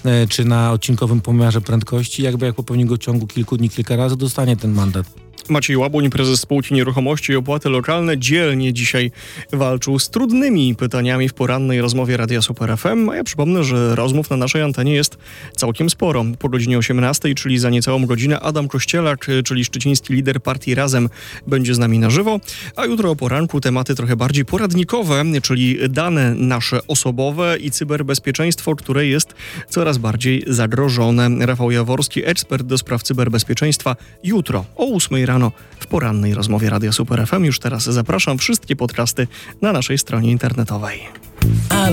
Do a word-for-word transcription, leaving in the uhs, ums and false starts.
czy na odcinkowym pomiarze prędkości, jakby jak popełni go w ciągu kilku dni, kilka razy, dostanie ten mandat. Maciej Łabuń, prezes spółki Nieruchomości i Opłaty Lokalne, dzielnie dzisiaj walczył z trudnymi pytaniami w porannej rozmowie Radia Super F M. A ja przypomnę, że rozmów na naszej antenie jest całkiem sporo. Po godzinie osiemnastej, czyli za niecałą godzinę, Adam Kościelak, czyli szczeciński lider partii Razem, będzie z nami na żywo. A jutro o poranku tematy trochę bardziej poradnikowe, czyli dane nasze osobowe i cyberbezpieczeństwo, które jest coraz bardziej zagrożone. Rafał Jaworski, ekspert do spraw cyberbezpieczeństwa, jutro o ósmej rano w porannej rozmowie Radia Super F M. Już teraz zapraszam, wszystkie podcasty na naszej stronie internetowej.